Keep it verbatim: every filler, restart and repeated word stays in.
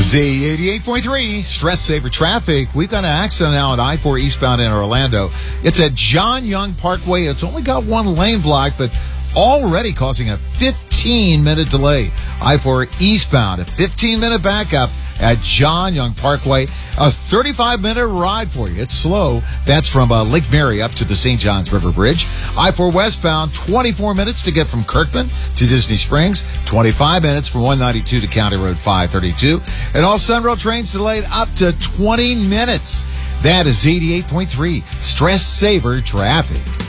Z eighty-eight point three, Stress Saver Traffic. We've got an accident now at I four eastbound in Orlando. It's at John Young Parkway. It's only got one lane block, but already causing a fifteen-minute delay. I four eastbound, a fifteen-minute backup at John Young Parkway. A thirty-five-minute ride for you. It's slow. That's from uh, Lake Mary up to the Saint Johns River Bridge. I four westbound, twenty-four minutes to get from Kirkman to Disney Springs. twenty-five minutes from one ninety-two to County Road five thirty-two. And all Sunrail trains delayed up to twenty minutes. That is eighty-eight point three Stress Saver Traffic.